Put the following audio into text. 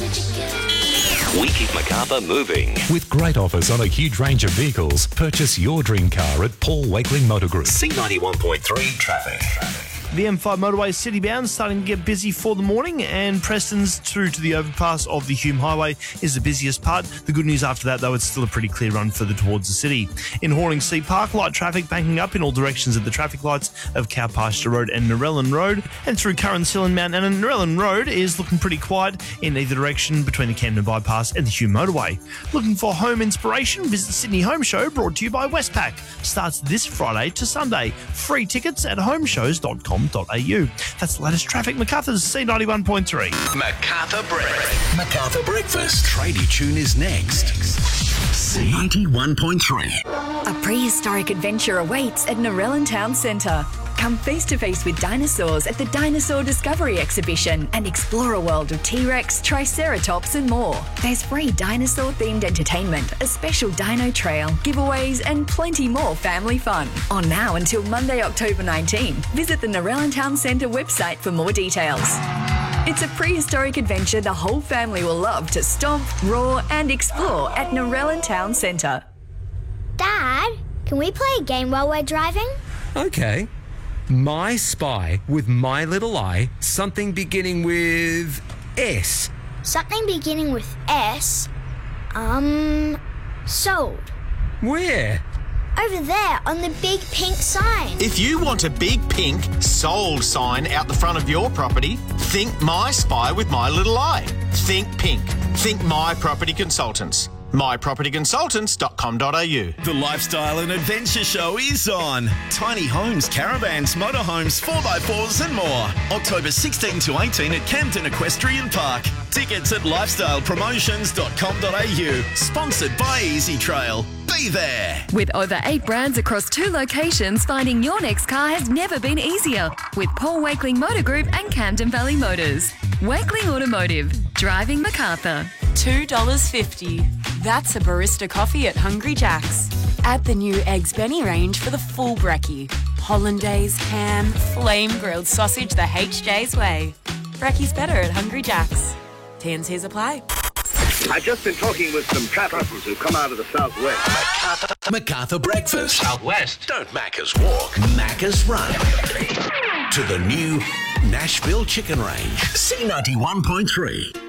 We keep Macarthur moving. With great offers on a huge range of vehicles, purchase your dream car at Paul Wakeling Motor Group. C91.3 traffic. The M5 motorway city bound starting to get busy for the morning, and Preston's through to the overpass of the Hume Highway is the busiest part. The good news after that, though, it's still a pretty clear run further towards the city. In Horningsea Park, light traffic banking up in all directions at the traffic lights of Cow Pasture Road and Narellan Road, and through Currans Hill and Mount Anna. Narellan Road is looking pretty quiet in either direction between the Camden Bypass and the Hume Motorway. Looking for home inspiration? Visit the Sydney Home Show, brought to you by Westpac. Starts this Friday to Sunday. Free tickets at homeshows.com. That's the latest traffic. Macarthur's C91.3. Macarthur Breakfast. Macarthur Breakfast. Tradie Tune is next. C91.3. A prehistoric adventure awaits at Narellan Town Centre. Come face to face with dinosaurs at the Dinosaur Discovery Exhibition and explore a world of T-Rex, Triceratops and more. There's free dinosaur-themed entertainment, a special dino trail, giveaways and plenty more family fun. On now until Monday, October 19. Visit the Narellan Town Centre website for more details. It's a prehistoric adventure the whole family will love to stomp, roar and explore at Narellan Town Centre. Dad, can we play a game while we're driving? Okay. My Spy with My Little Eye, something beginning with S. Something beginning with S? Sold. Where? Over there on the big pink sign. If you want a big pink sold sign out the front of your property, think My Spy with My Little Eye. Think pink. Think My Property Consultants. mypropertyconsultants.com.au. The Lifestyle and Adventure Show is on. Tiny homes, caravans, motorhomes, 4x4s and more. October 16 to 18 at Camden Equestrian Park. Tickets at lifestylepromotions.com.au. Sponsored by Easy Trail. Be there. With over 8 brands across 2 locations, finding your next car has never been easier. With Paul Wakeling Motor Group and Camden Valley Motors. Wakeling Automotive. Driving Macarthur. $2.50. That's a barista coffee at Hungry Jack's. Add the new Eggs Benny range for the full brekkie. Hollandaise, ham, flame grilled sausage the HJ's way. Brekkie's better at Hungry Jack's. T&Cs apply. I've just been talking with some trappers who've come out of the southwest. Macarthur Breakfast. Southwest. Don't Macca's walk, Macca's run. To the new Nashville Chicken Range. C91.3.